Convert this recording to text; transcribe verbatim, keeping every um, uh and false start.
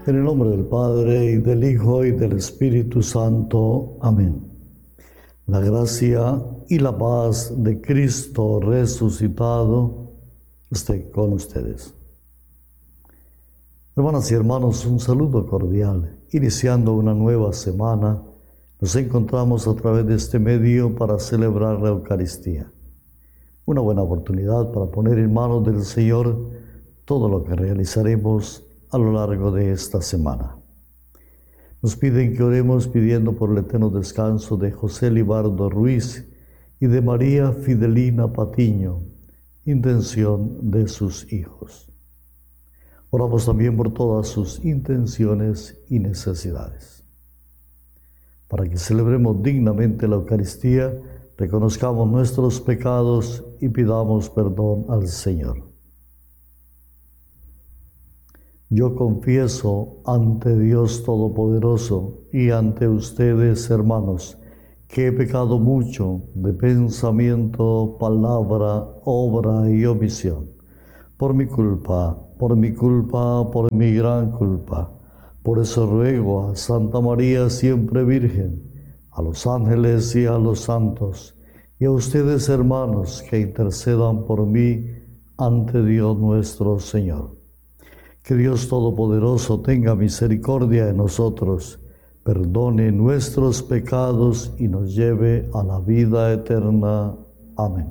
En el nombre del Padre, y del Hijo, y del Espíritu Santo. Amén. La gracia y la paz de Cristo resucitado esté con ustedes. Hermanas y hermanos, un saludo cordial. Iniciando una nueva semana, nos encontramos a través de este medio para celebrar la Eucaristía. Una buena oportunidad para poner en manos del Señor todo lo que realizaremos a lo largo de esta semana. Nos piden que oremos pidiendo por el eterno descanso de José Libardo Ruiz y de María Fidelina Patiño, intención de sus hijos. Oramos también por todas sus intenciones y necesidades. Para que celebremos dignamente la Eucaristía, reconozcamos nuestros pecados y pidamos perdón al Señor. Yo confieso ante Dios Todopoderoso y ante ustedes, hermanos, que he pecado mucho de pensamiento, palabra, obra y omisión. Por mi culpa, por mi culpa, por mi gran culpa. Por eso ruego a Santa María, siempre Virgen, a los ángeles y a los santos, y a ustedes, hermanos, que intercedan por mí ante Dios nuestro Señor. Que Dios Todopoderoso tenga misericordia de nosotros, perdone nuestros pecados y nos lleve a la vida eterna. Amén.